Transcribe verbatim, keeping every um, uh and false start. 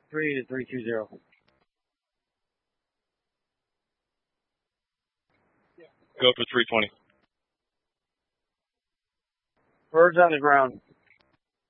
three to three two zero. Go for three twenty. Birds on the ground.